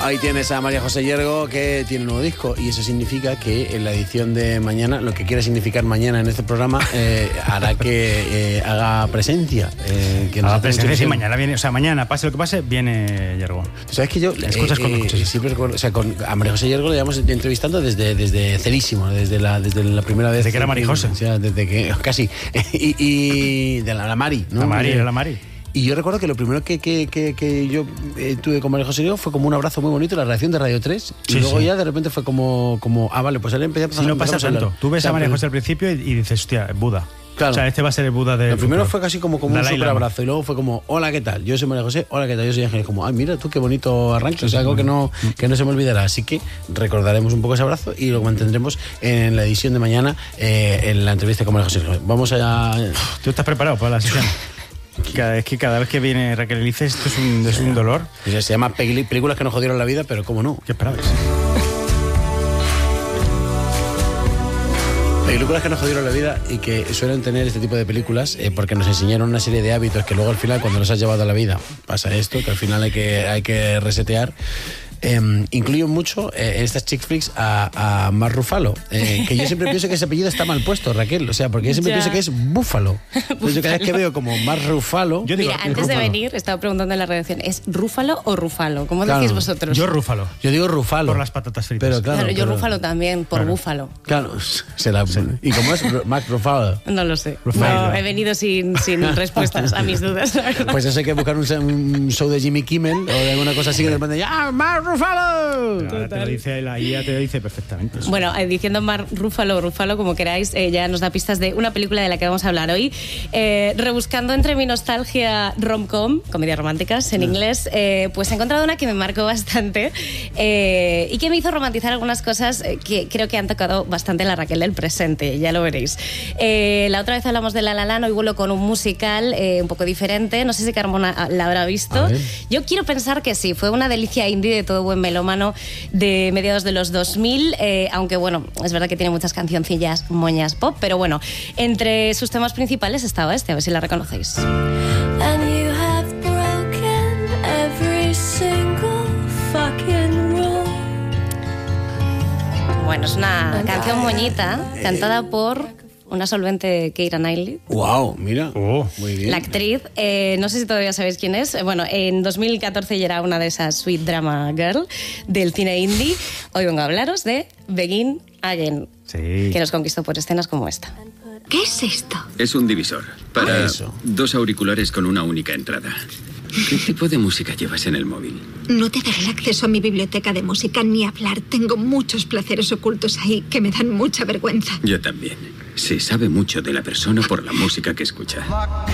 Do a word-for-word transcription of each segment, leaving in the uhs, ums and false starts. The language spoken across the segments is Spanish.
Ahí tienes a María José Yergo, que tiene un nuevo disco, y eso significa que en la edición de mañana, lo que quiera significar mañana en este programa, eh, hará que eh, haga presencia. Eh, que haga presencia, sí, mañana viene, o sea, mañana, pase lo que pase, viene Yergo. ¿Tú sabes que yo... ¿La escuchas eh, con eh, sí. siempre recuerdo, o sea, con, a María José Yergo le llevamos entrevistando desde, desde cerísimo, desde la, desde la primera vez. Desde que era María José. O sea, desde que, casi. y, y de la, la Mari, ¿no? La Mari, era la Mari. Y yo recuerdo que lo primero que, que, que, que yo eh, tuve con María José Yergo fue como un abrazo muy bonito, la reacción de Radio tres. Y sí, luego sí. ya de repente fue como, como ah, vale, pues él empezó a pasar. Si no pasa tanto. Tú ves o sea, a María pero, José al principio y, y dices, hostia, Buda. Claro. O sea, este va a ser el Buda de. Lo primero fue casi como, como un Dalai super Lama. abrazo. Y luego fue como, hola, ¿qué tal? Yo soy María José, hola, ¿qué tal? Yo soy Ángel. Y como, ay, mira tú qué bonito arranque. O sea, algo que no, que no se me olvidará. Así que recordaremos un poco ese abrazo y lo mantendremos en la edición de mañana, eh, en la entrevista con María José. Vamos a. ¿Tú estás preparado para la sesión? Cada, es que cada vez que viene Raquel Elice esto es un, es un dolor. Se llama películas que nos jodieron la vida, pero cómo no. ¿Qué esperabas? Películas que nos jodieron la vida y que suelen tener este tipo de películas eh, porque nos enseñaron una serie de hábitos que luego al final, cuando los has llevado a la vida, pasa esto, que al final hay que, hay que resetear. Eh, incluyo mucho eh, en estas chick flicks a, a Mark Ruffalo, eh, que yo siempre pienso que ese apellido está mal puesto, Raquel, o sea, porque yo siempre Ya. pienso que es Búfalo. Entonces yo cada vez que veo como Mark Ruffalo... Yo digo, Mira, antes de Rúfalo. venir estaba preguntando en la redacción, ¿es Rúfalo o Rufalo? ¿Cómo Claro, decís vosotros? Yo Rúfalo. Yo digo Ruffalo. Por las patatas fritas. Pero claro, Claro, yo pero- Rúfalo también, por Claro. Búfalo. Claro, será... ¿Y cómo es Mark Ruffalo? No lo sé. Rufalo. No, he venido sin, sin respuestas a mis dudas, la verdad. Pues eso hay que buscar un, un show de Jimmy Kimmel o de alguna cosa así que de repente ¡ah, Mark Ruffalo! Pero ahora te lo dice, la I A te lo dice perfectamente. Bueno, eh, diciendo Mark Ruffalo o Rufalo, como queráis, eh, ya nos da pistas de una película de la que vamos a hablar hoy. Eh, rebuscando entre mi nostalgia rom-com, comedias románticas en inglés, eh, pues he encontrado una que me marcó bastante eh, y que me hizo romantizar algunas cosas eh, que creo que han tocado bastante la Raquel del presente, ya lo veréis. Eh, la otra vez hablamos de La La Land, hoy vuelo con un musical eh, un poco diferente, no sé si Carmona la habrá visto. A ver. Yo quiero pensar que sí, fue una delicia indie de todo buen melómano de mediados de los dos mil, eh, aunque bueno, es verdad que tiene muchas cancioncillas moñas pop, pero bueno, entre sus temas principales estaba este, a ver si la reconocéis. And you have broken every single fucking rule. Bueno, es una canción moñita cantada por una solvente Keira Knightley. ¡Wow! Mira, Oh. muy bien. La actriz, eh, no sé si todavía sabéis quién es. Eh, Bueno, en dos mil catorce ya era una de esas sweet drama girl del cine indie. Hoy vengo a hablaros de Begin Again, Sí. que nos conquistó por escenas como esta. ¿Qué es esto? Es un divisor para Eso. dos auriculares con una única entrada. ¿Qué tipo de música llevas en el móvil? No te daré el acceso a mi biblioteca de música ni hablar. Tengo muchos placeres ocultos ahí que me dan mucha vergüenza. Yo también. Se sabe mucho de la persona por la música que escucha.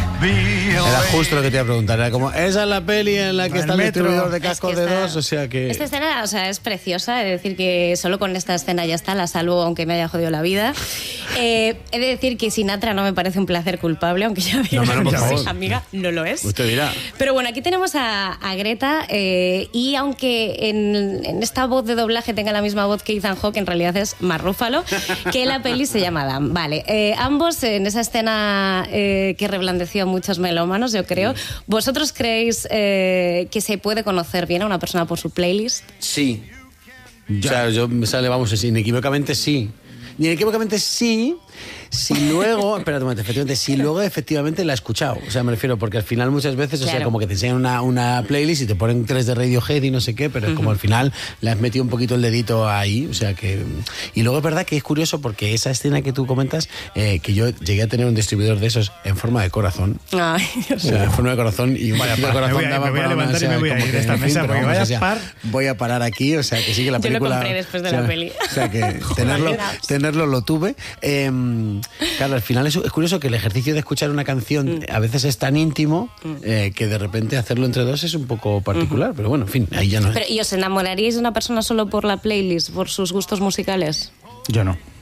Era justo lo que te iba a preguntar. Era como, esa es la peli en la que El está el metro. distribuidor de Es que cascos de esta- dos, o sea que... Esta escena, o sea, es preciosa, es decir que solo con esta escena ya está, la salvo aunque me haya jodido la vida. Eh, he de decir que Sinatra no me parece un placer culpable, aunque ya diga No, no, por que favor. sí, amiga, no lo es. Usted dirá. Pero bueno, aquí tenemos a, a Greta eh, y aunque en, en esta voz de doblaje tenga la misma voz que Ethan Hawke, en realidad es Mark Ruffalo, que la peli se llama Dan. Vale, eh, ambos en esa escena eh, que reblandeció a muchos melómanos, yo creo. ¿Vosotros creéis eh, que se puede conocer bien a una persona por su playlist? Sí. O sea, yo me sale, vamos, así, inequívocamente sí. Inequívocamente sí, si luego, espérate un momento, efectivamente, si luego efectivamente la he escuchado. O sea, me refiero, porque al final muchas veces, o sea, Claro. como que te enseñan una, una playlist y te ponen tres de Radiohead y no sé qué, pero es como al final le has metido un poquito el dedito ahí, o sea que... Y luego es verdad que es curioso porque esa escena que tú comentas, eh, que yo llegué a tener un distribuidor de esos en forma de corazón. Ay, O sea, en forma de corazón y un Vaya poquito de par, me corazón voy a- daba me voy a para una, levantar y o sea, me voy a como ir de que, esta en fin, mesa pero porque vamos, vaya o sea, par. voy a parar aquí, o sea que sí que la Yo lo película... compré después de o sea, la peli. O sea que tenerlo, tenerlo lo tuve. Eh, claro, al final es, es curioso que el ejercicio de escuchar una canción a veces es tan íntimo eh, que de repente hacerlo entre dos es un poco particular, pero bueno, en fin, ahí ya no es. Pero, ¿y os enamoraríais de una persona solo por la playlist, por sus gustos musicales? Yo no.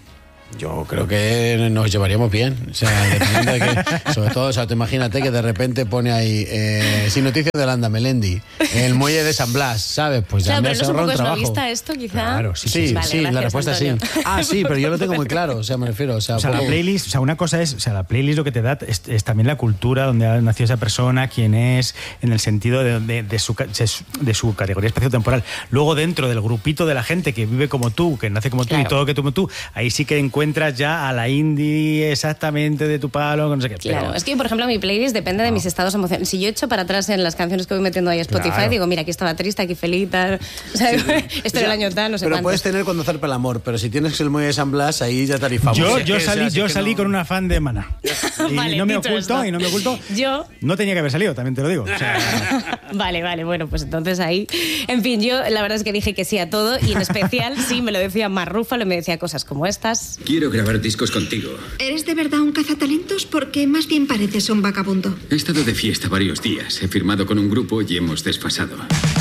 Yo creo que nos llevaríamos bien. O sea, dependiendo de que, sobre todo, o sea, tú imagínate que de repente pone ahí, eh, sin noticias de Landa Melendi, el muelle de San Blas, ¿sabes? Pues ya Claro, me pero has no es un ahorrado poco el trabajo. esnovista esto, quizá. Claro, sí, Sí, sí, Vale, sí, la gracias, respuesta sí. Antonio. Ah, sí, pero yo lo tengo muy claro, o sea, me refiero, o sea, O sea, la poco- playlist, o sea, una cosa es, o sea, la playlist lo que te da es, es también la cultura donde ha nacido esa persona, quién es, en el sentido de, de, de su, ca- de su- de su categoría espaciotemporal. Luego, dentro del grupito de la gente que vive como tú, que nace como tú Claro. y todo lo que tú como tú, ahí sí que encuentras ya a la indie exactamente de tu palo, no sé qué. Claro, pero- es que, por ejemplo, mi playlist depende de mis estados emocionales. Si yo echo para atrás en las canciones que voy metiendo ahí a Spotify, Claro. digo, mira, aquí estaba triste, aquí feliz, tal. O sea, esto era el año tal, no sé Pero cuánto. puedes tener cuando zarpa el amor, pero si tienes el muelle de San Blas, ahí ya tarifamos. Yo, Es yo que, o sea, salí, si yo que salí no- con una fan de Maná. Y Vale, no me dicho oculto, esto. y no me oculto. Yo- No tenía que haber salido, también te lo digo. O sea, Vale, vale, bueno, pues entonces ahí. En fin, yo la verdad es que dije que sí a todo y en especial sí me lo decía Marc Ruffalo y me decía cosas como estas. Quiero grabar discos contigo. ¿Eres de verdad un cazatalentos? Porque más bien pareces un vagabundo. He estado de fiesta varios días. He firmado con un grupo y hemos desfasado.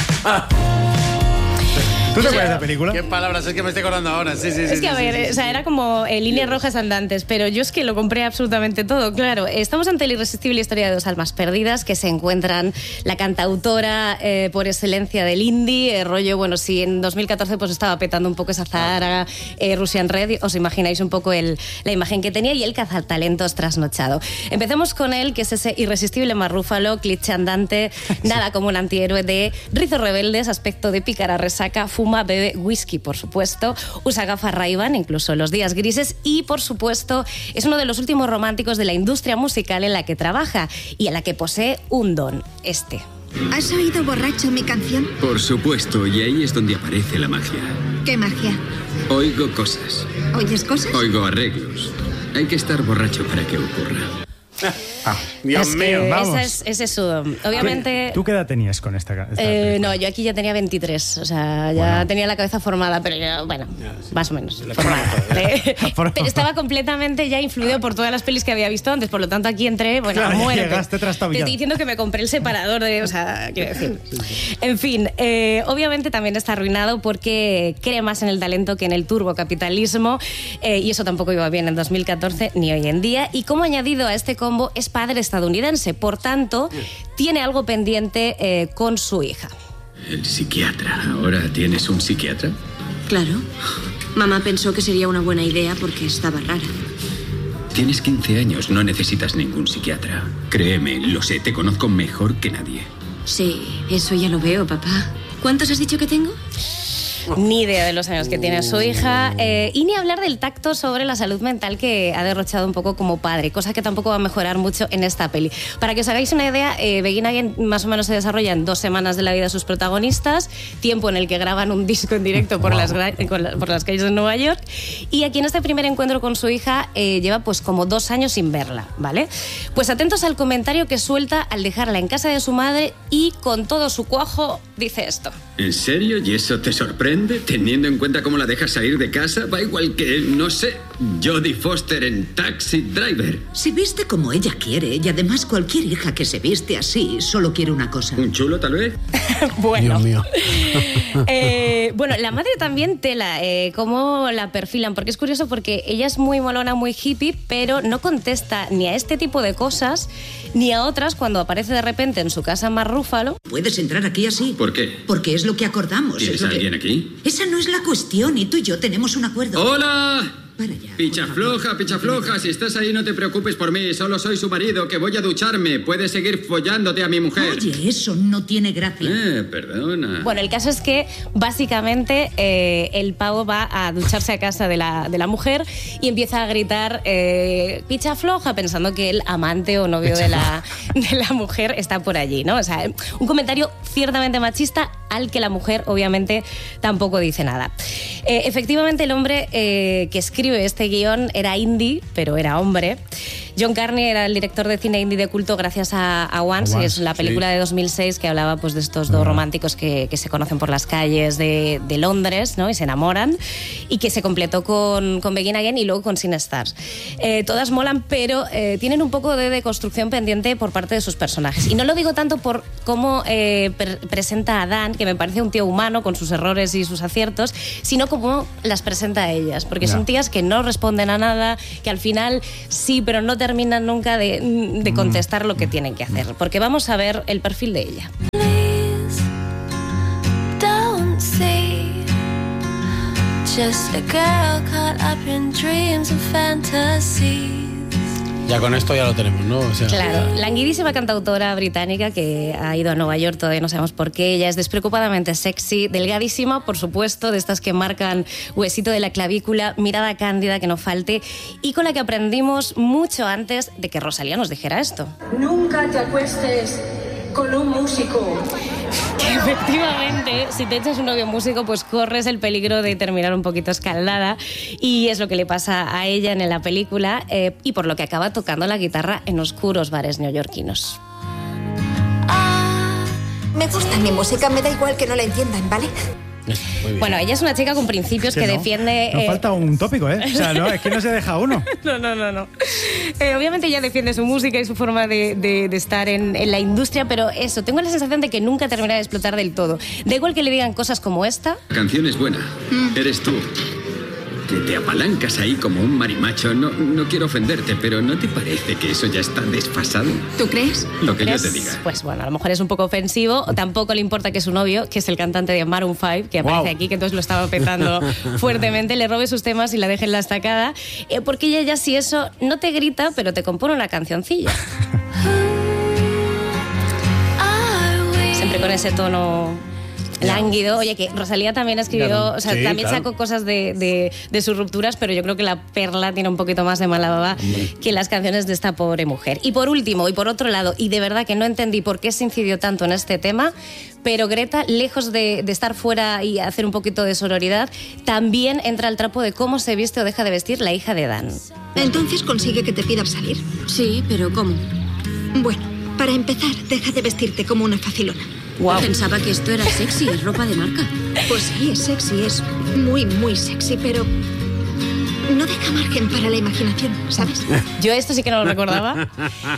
¿tú te acuerdas de la película? ¿Qué palabras? Es que me estoy acordando ahora. Sí, sí, sí. Es que, sí, a sí, ver, sí, o sí. sea, era como eh, líneas rojas andantes, pero yo es que lo compré absolutamente todo, claro. Estamos ante la irresistible historia de dos almas perdidas que se encuentran la cantautora eh, por excelencia del indie, eh, rollo, bueno, si en dos mil catorce pues estaba petando un poco esa Zahara, eh, Russian Red, os imagináis un poco el, la imagen que tenía, y el cazatalentos trasnochado. Empecemos con él, que es ese irresistible Marc Ruffalo, cliché andante, nada como un antihéroe de rizos rebeldes, aspecto de pícara resaca, fuma, bebe whisky, por supuesto, usa gafas Ray-Ban, incluso en los días grises, y por supuesto es uno de los últimos románticos de la industria musical en la que trabaja y a la que posee un don, este. ¿Has oído borracho mi canción? Por supuesto, y ahí es donde aparece la magia. ¿Qué magia? Oigo cosas. ¿Oyes cosas? Oigo arreglos. Hay que estar borracho para que ocurra. Ah, Dios Es mío, que vamos. esa es, ese es su don. Obviamente... ¿Tú qué edad tenías con esta, esta Eh, película? no, yo aquí ya tenía veintitrés, o sea, ya Bueno. tenía la cabeza formada, pero ya, bueno, más o menos La formada. formada. Eh, formada. pero estaba completamente ya influido por todas las pelis que había visto antes, por lo tanto aquí entré, bueno, Claro, a muerte. llegaste Te trastabillado. estoy diciendo que me compré el separador de, o sea, quiero decir. En fin, eh, obviamente también está arruinado porque cree más en el talento que en el turbocapitalismo, eh, y eso tampoco iba bien en dos mil catorce ni hoy en día. Y como añadido a este combo, es padre estadounidense, por tanto, tiene algo pendiente eh, con su hija. El psiquiatra. ¿Ahora tienes un psiquiatra? Claro. Mamá pensó que sería una buena idea porque estaba rara. Tienes quince años, no necesitas ningún psiquiatra. Créeme, lo sé, te conozco mejor que nadie. Sí, eso ya lo veo, papá. ¿Cuántos has dicho que tengo? Ni idea de los años que tiene su hija, eh, y ni hablar del tacto sobre la salud mental que ha derrochado un poco como padre, cosa que tampoco va a mejorar mucho en esta peli. Para que os hagáis una idea, eh, Begin Again más o menos se desarrolla en dos semanas de la vida de sus protagonistas, tiempo en el que graban un disco en directo por, Wow. las, gra- con la- por las calles de Nueva York, y aquí en este primer encuentro con su hija eh, lleva pues como dos años sin verla, ¿vale? Pues atentos al comentario que suelta al dejarla en casa de su madre y con todo su cuajo dice esto. ¿En serio? ¿Y eso te sorprende? Teniendo en cuenta cómo la dejas salir de casa, va igual que, no sé, Jodie Foster en Taxi Driver. Si viste como ella quiere, y además cualquier hija que se viste así solo quiere una cosa. ¿Un chulo, tal vez? Bueno. Dios mío. Eh, bueno, la madre también tela, eh, cómo la perfilan, porque es curioso porque ella es muy molona, muy hippie, pero no contesta ni a este tipo de cosas ni a otras cuando aparece de repente en su casa Marc Ruffalo. Puedes entrar aquí así. ¿Por qué? Porque es lo que acordamos. ¿Tienes es lo a que- alguien aquí? Esa no es la cuestión y tú y yo tenemos un acuerdo. ¡Hola! Para allá. Picha por favor. floja, picha floja, si estás ahí no te preocupes por mí, solo soy su marido, que voy a ducharme, puedes seguir follándote a mi mujer. Oye, eso no tiene gracia. Eh, perdona. Bueno, el caso es que básicamente eh, el pavo va a ducharse a casa de la, de la mujer y empieza a gritar eh, picha floja, pensando que el amante o novio de la, de la mujer está por allí, ¿no? O sea, un comentario ciertamente machista al que la mujer obviamente tampoco dice nada. Eh, efectivamente, el hombre eh, que escribe este guión era indie, pero era hombre. John Carney era el director de cine indie de culto gracias a, a Once, Once, que es la película sí. de dos mil seis que hablaba pues, de estos dos románticos que, que se conocen por las calles de, de Londres, ¿no? Y se enamoran, y que se completó con, con Begin Again y luego con Sin Stars. Eh, todas molan, pero eh, tienen un poco de deconstrucción pendiente por parte de sus personajes. Y no lo digo tanto por cómo eh, pre- presenta a Dan, que me parece un tío humano con sus errores y sus aciertos, sino cómo las presenta a ellas, porque Ya. son tías que no responden a nada, que al final sí, pero no terminan nunca de, de contestar lo que tienen que hacer, porque vamos a ver el perfil de ella. Please don't see just a girl caught up in dreams and fantasies. Ya con esto ya lo tenemos, ¿no? O sea, Claro, languidísima cantautora británica que ha ido a Nueva York, todavía no sabemos por qué. Ella es despreocupadamente sexy, delgadísima, por supuesto, de estas que marcan huesito de la clavícula, mirada cándida que no falte, y con la que aprendimos mucho antes de que Rosalía nos dijera esto. Nunca te acuestes con un músico. Que efectivamente, si te echas un novio músico, pues corres el peligro de terminar un poquito escaldada, y es lo que le pasa a ella en la película, eh, y por lo que acaba tocando la guitarra en oscuros bares neoyorquinos. Me gusta mi música, me da igual que no la entiendan, ¿vale? eso, muy bien. Bueno, ella es una chica con principios Sí, que ¿no? defiende... Nos eh, falta un tópico, ¿eh? O sea, no, es que no se deja uno. No, no, no, no. Eh, obviamente ella defiende su música y su forma de, de- de estar en, en la industria, pero eso, tengo la sensación de que nunca termina de explotar del todo. Da igual que le digan cosas como esta. La canción es buena. Eres tú. Que te apalancas ahí como un marimacho. No, no quiero ofenderte, pero ¿no te parece que eso ya está desfasado? ¿Tú crees? Lo que yo ¿Crees? te diga. Pues bueno, a lo mejor es un poco ofensivo. O tampoco le importa que su novio, que es el cantante de Maroon cinco, que aparece Guau. aquí, que entonces lo estaba petando fuertemente, le robe sus temas y la deje en la estacada. Eh, porque ella ya si eso no te grita, pero te compone una cancioncilla. Siempre con ese tono lánguido. Oye, que Rosalía también escribió, Claro. o sea, Sí, también claro. sacó cosas de, de- de sus rupturas, pero yo creo que la Perla tiene un poquito más de mala baba que las canciones de esta pobre mujer. Y por último, y por otro lado, y de verdad que no entendí por qué se incidió tanto en este tema, pero Greta, lejos de, de estar fuera y hacer un poquito de sororidad, también entra al trapo de cómo se viste o deja de vestir la hija de Dan. Entonces consigue que te pidan salir. Sí, pero ¿cómo? Bueno, para empezar, deja de vestirte como una facilona. Wow. Pensaba que esto era sexy, es ropa de marca. Pues sí, es sexy, es muy, muy sexy, pero no deja margen para la imaginación, ¿sabes? Yo esto sí que no lo recordaba.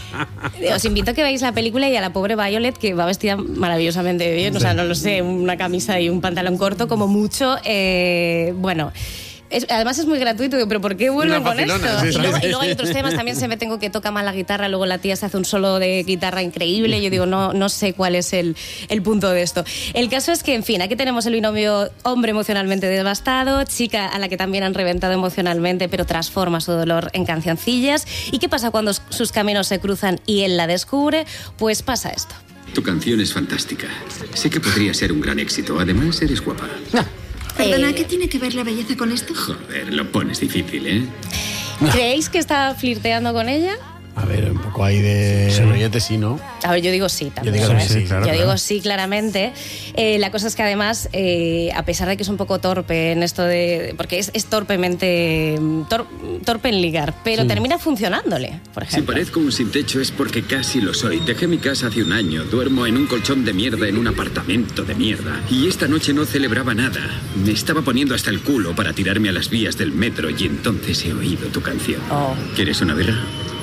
Os invito a que veáis la película y a la pobre Violet, que va vestida maravillosamente bien, o sea, no lo sé, una camisa y un pantalón corto, como mucho. Eh, bueno... Es- además es muy gratuito, digo, pero ¿por qué vuelven Una con esto? facilona, sí, y, sí, luego, sí. y luego hay otros temas, también se me tengo que toca mal la guitarra, luego la tía se hace un solo de guitarra increíble, yo digo, no, no sé cuál es el, el punto de esto. El caso es que, en fin, aquí tenemos el binomio hombre emocionalmente devastado, chica a la que también han reventado emocionalmente, pero transforma su dolor en cancioncillas. ¿Y qué pasa cuando sus caminos se cruzan y él la descubre? Pues pasa esto. Tu canción es fantástica. Sé que podría ser un gran éxito. Además, eres guapa. Perdona, Eh, ¿qué tiene que ver la belleza con esto? Joder, lo pones difícil, ¿eh? ¿Creéis que está flirteando con ella? A ver, un poco ahí de rollete, sí, ¿no? A ver, yo digo sí también. Yo digo ¿eh? que sí, claro, Yo claro. digo sí, claramente. Eh, la cosa es que además, eh, a pesar de que es un poco torpe en esto de... Porque es, es torpemente... tor- torpe en ligar, pero Sí. termina funcionándole, por Si ejemplo. parezco un sin techo es porque casi lo soy. Dejé mi casa hace un año. Duermo en un colchón de mierda en un apartamento de mierda. Y esta noche no celebraba nada. Me estaba poniendo hasta el culo para tirarme a las vías del metro y entonces he oído tu canción. Oh. ¿Quieres una birra?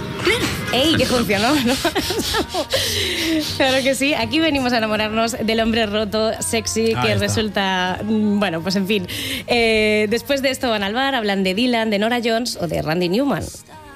¡Ey, que funcionó! ¿no? Claro que sí. Aquí venimos a enamorarnos del hombre roto, sexy, Ahí que está. resulta... mm, Bueno, pues en fin. Eh, después de esto van al bar, hablan de Dylan, de Nora Jones o de Randy Newman.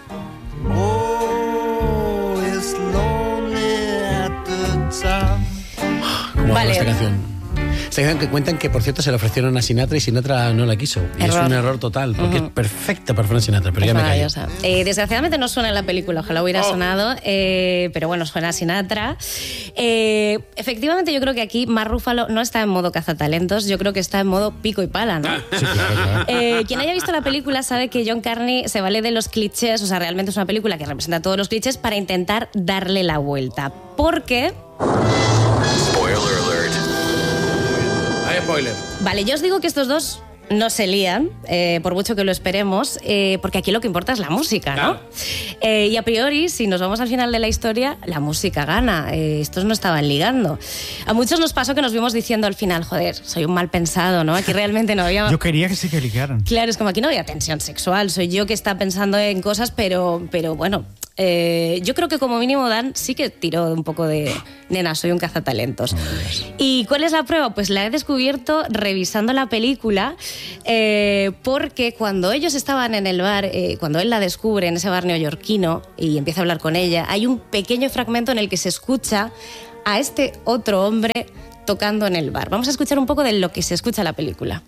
¿Cómo Vale. va esta canción? Esta canción que cuentan que, por cierto, se la ofrecieron a Sinatra y Sinatra no la quiso. Y es Error. un error total, porque Ujú. es perfecta para Frank Sinatra, pero Es ya me callo. maravillosa. Eh, desgraciadamente no suena en la película, ojalá hubiera Oh. sonado, eh, pero bueno, suena Sinatra. Eh, efectivamente, yo creo que aquí Mark Ruffalo no está en modo cazatalentos, yo creo que está en modo pico y pala, ¿no? Sí, claro, claro. Eh, quien haya visto la película sabe que John Carney se vale de los clichés, o sea, realmente es una película que representa todos los clichés para intentar darle la vuelta. Porque, Hay spoiler. vale, yo os digo que estos dos no se lían, eh, por mucho que lo esperemos, eh, porque aquí lo que importa es la música, ¿no? Claro. Eh, y a priori, si nos vamos al final de la historia, la música gana. Eh, estos no estaban ligando. A muchos nos pasó que nos vimos diciendo al final, joder, soy un mal pensado, ¿no? Aquí realmente no había... Yo quería que sí que ligaran. Claro, es como aquí no había tensión sexual, soy yo que está pensando en cosas, pero, pero bueno... Eh, yo creo que como mínimo Dan sí que tiró un poco de nena, soy un cazatalentos. ¿Y cuál es la prueba? Pues la he descubierto revisando la película, eh, porque cuando ellos estaban en el bar, eh, cuando él la descubre en ese bar neoyorquino y empieza a hablar con ella, hay un pequeño fragmento en el que se escucha a este otro hombre tocando en el bar. Vamos a escuchar un poco de lo que se escucha en la película.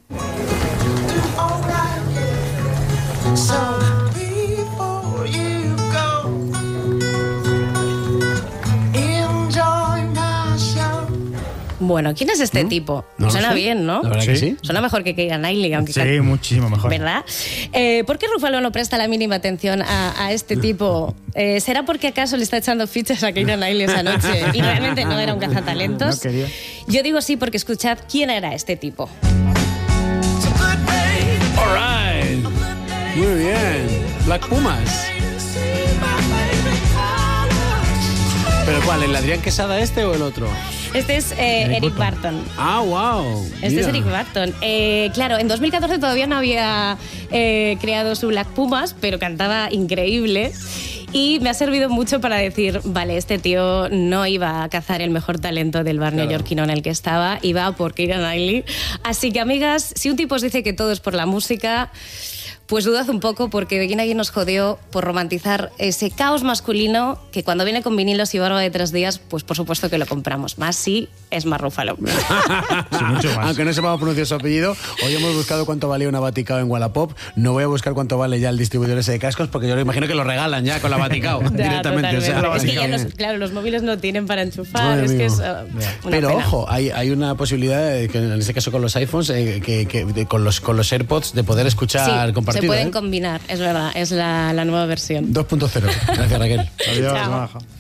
Bueno, ¿quién es este ¿Mm? tipo? No Suena sé. bien, ¿no? La verdad que sí. Suena mejor que Keira Knightley, aunque Sí, cal- muchísimo mejor. ¿Verdad? Eh, ¿Por qué Ruffalo no presta la mínima atención a, a este tipo? Eh, ¿Será porque acaso le está echando fichas a Keira Knightley esa noche y realmente no era un cazatalentos? No quería. Yo digo sí porque escuchad quién era este tipo. All right. Muy bien. Black Pumas. ¿Pero cuál? ¿El Adrián Quesada este o el otro? Este es eh, Eric Eric Burton. Barton. Ah, wow. Este Mira. es Eric Barton. Eh, claro, en dos mil catorce todavía no había eh, creado su Black Pumas, pero cantaba increíble. Y me ha servido mucho para decir, vale, este tío no iba a cazar el mejor talento del bar Claro. neoyorquino en el que estaba, iba por Keira Knightley. Así que, amigas, si un tipo os dice que todo es por la música, pues dudad un poco, porque Begin Again nos jodió por romantizar ese caos masculino que cuando viene con vinilos y barba de tres días, pues por supuesto que lo compramos. Más si es más Ruffalo. Sí, mucho más. Aunque no sepamos pronunciar su apellido, hoy hemos buscado cuánto valía una Vaticao en Wallapop. No voy a buscar cuánto vale ya el distribuidor ese de cascos, porque yo me imagino que lo regalan ya con la Vaticao Ya, directamente. O sea, totalmente. la es que ya Vaticao los, claro, los móviles no tienen para enchufar. Madre es que mía. es uh, una Pero pena. ojo, hay, hay una posibilidad, de que en este caso con los iPhones, eh, que, que- de- con, los, con los AirPods, de poder escuchar Sí, compartido. se pueden ¿eh? combinar, es verdad, es la, la nueva versión. dos punto cero. Gracias, Raquel. Adiós, Chao. maja.